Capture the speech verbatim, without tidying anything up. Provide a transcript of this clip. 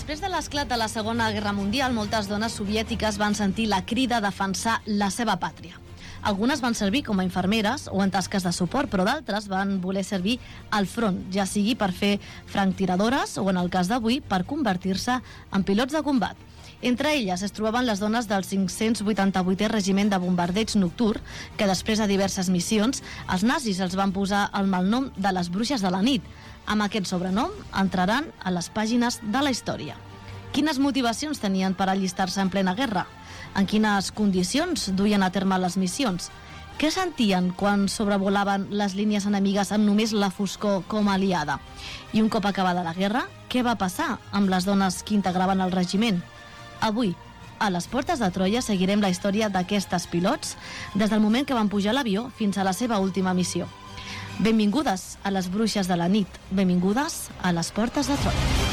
Després de l'esclat de la Segona Guerra Mundial, moltes dones soviètiques van sentir la crida a defensar la seva pàtria. Algunes van servir com a infermeres o en tasques de suport, però d'altres van voler servir al front, ja sigui per fer franctiradores o, en el cas d'avui, per convertir-se en pilots de combat. Entre elles es trobaven les dones del cinc-cents vuitanta-vuitè Regiment de Bombardeig Nocturn, que després de diverses missions, els nazis els van posar el malnom de les bruixes de la nit. Amb aquest sobrenom entraran a les pàgines de la història. Quines motivacions tenien per allistar-se en plena guerra? En quines condicions duien a terme les missions? Què sentien quan sobrevolaven les línies enemigues amb només la foscor com a aliada? I un cop acabada la guerra, què va passar amb les dones que integraven el regiment? Avui, a les portes de Troia, seguirem la història d'aquestes pilots des del moment que van pujar a l'avió fins a la seva última missió. Benvingudes a les bruixes de la nit. Benvingudes a les portes de Troia.